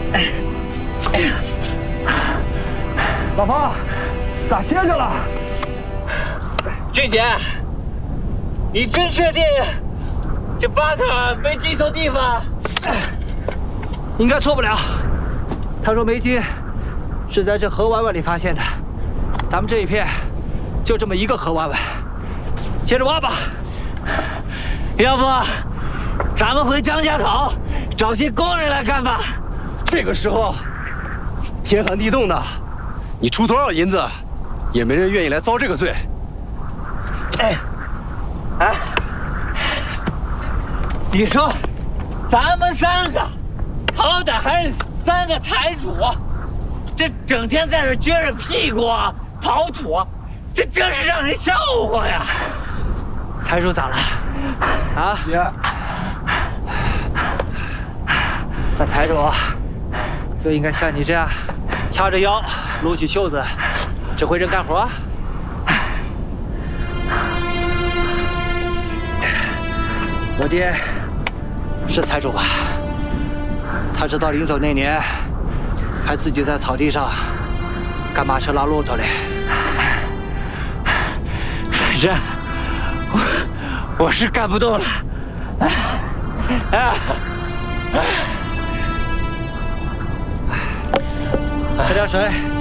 老方，咋歇着了？ 俊杰，你真确定这巴特尔没进错地方？ 应该错不了。他说煤金是在这河湾湾里发现的，咱们这一片就这么一个河湾湾，接着挖吧。 要不，咱们回张家头找些工人来干吧。 这个时候，天寒地冻的，你出多少银子，也没人愿意来遭这个罪。 你说，咱们3个，好歹还是3个财主，这整天在这撅着屁股刨土，这真是让人笑话呀！ 财主咋了？啊？ 爷， 那财主就应该像你这样，掐着腰，撸起袖子，指挥人干活。我爹是财主吧？他知道临走那年，还自己在草地上赶马车拉骆驼嘞。 反正我是干不动了。 喝点水。